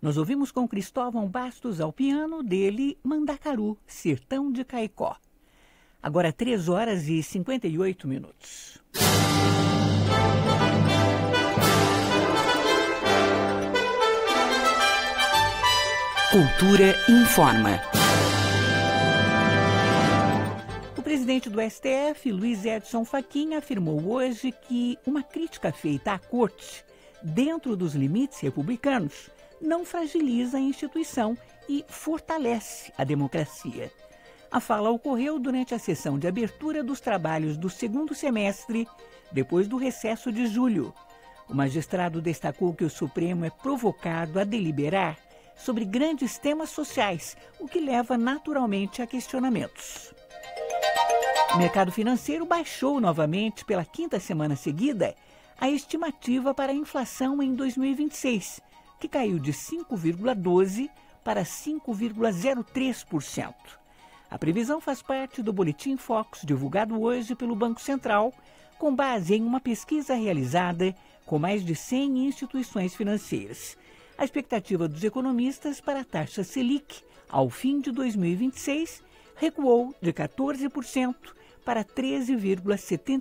Nós ouvimos com Cristóvão Bastos ao piano dele Mandacaru, Sertão de Caicó. Agora 3 horas e 58 minutos. Cultura informa. O presidente do STF, Luiz Edson Fachin, afirmou hoje que uma crítica feita à corte, dentro dos limites republicanos, não fragiliza a instituição e fortalece a democracia. A fala ocorreu durante a sessão de abertura dos trabalhos do segundo semestre, depois do recesso de julho. O magistrado destacou que o Supremo é provocado a deliberar sobre grandes temas sociais, o que leva naturalmente a questionamentos. O mercado financeiro baixou novamente pela 5ª semana seguida a estimativa para a inflação em 2026, que caiu de 5,12% para 5,03%. A previsão faz parte do Boletim Focus divulgado hoje pelo Banco Central, com base em uma pesquisa realizada com mais de 100 instituições financeiras. A expectativa dos economistas para a taxa Selic, ao fim de 2026, recuou de 14% para 13,75%.